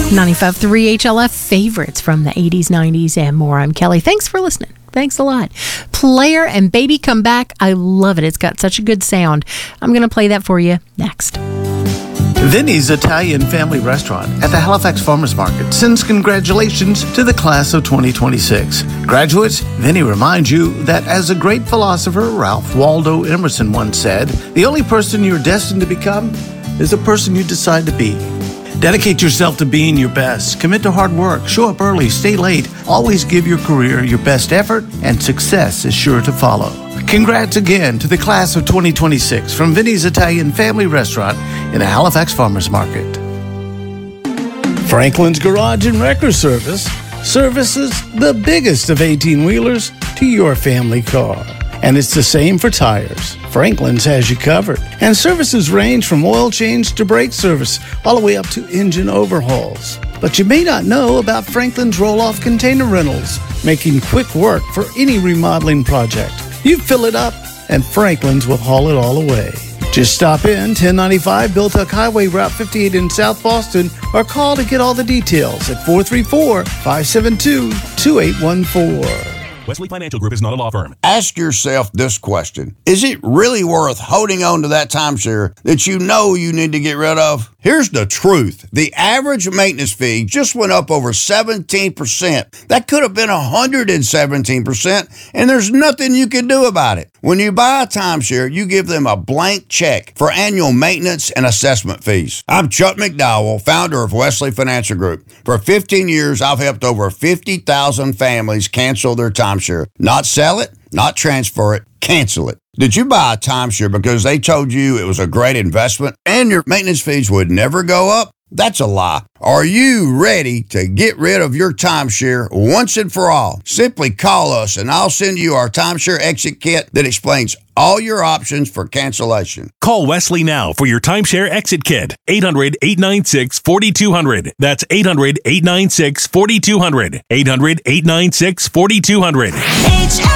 95.3 HLF favorites from the 80s, 90s, and more. I'm Kelly. Thanks for listening. Thanks a lot. Player and Baby Come Back. I love it. It's got such a good sound. I'm going to play that for you next. Vinny's Italian Family Restaurant at the Halifax Farmers Market sends congratulations to the class of 2026. Graduates, Vinny reminds you that as a great philosopher, Ralph Waldo Emerson once said, the only person you're destined to become is the person you decide to be. Dedicate yourself to being your best. Commit to hard work. Show up early. Stay late. Always give your career your best effort, and success is sure to follow. Congrats again to the class of 2026 from Vinny's Italian Family Restaurant in the Halifax Farmers Market. Franklin's Garage and Wrecker Service services the biggest of 18-wheelers to your family car. And it's the same for tires. Franklin's has you covered. And services range from oil change to brake service, all the way up to engine overhauls. But you may not know about Franklin's roll-off container rentals, making quick work for any remodeling project. You fill it up, and Franklin's will haul it all away. Just stop in 1095 Biltuck Highway, Route 58 in South Boston, or call to get all the details at 434-572-2814. Wesley Financial Group is not a law firm. Ask yourself this question. Is it really worth holding on to that timeshare that you know you need to get rid of? Here's the truth. The average maintenance fee just went up over 17%. That could have been 117%, and there's nothing you can do about it. When you buy a timeshare, you give them a blank check for annual maintenance and assessment fees. I'm Chuck McDowell, founder of Wesley Financial Group. For 15 years, I've helped over 50,000 families cancel their timeshare. Not sell it, not transfer it, cancel it. Did you buy a timeshare because they told you it was a great investment and your maintenance fees would never go up? That's a lie. Are you ready to get rid of your timeshare once and for all? Simply call us and I'll send you our timeshare exit kit that explains all your options for cancellation. Call Wesley now for your timeshare exit kit. 800-896-4200. That's 800-896-4200. 800-896-4200.